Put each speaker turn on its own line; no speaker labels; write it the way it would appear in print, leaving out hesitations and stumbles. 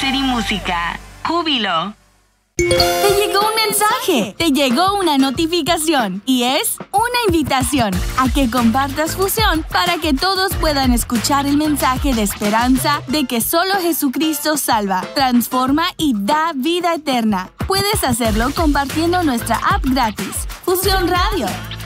placer y música. Júbilo.
Te llegó un mensaje, te llegó una notificación y es una invitación a que compartas Fusión para que todos puedan escuchar el mensaje de esperanza de que solo Jesucristo salva, transforma y da vida eterna. Puedes hacerlo compartiendo nuestra app gratis, Fusión Radio.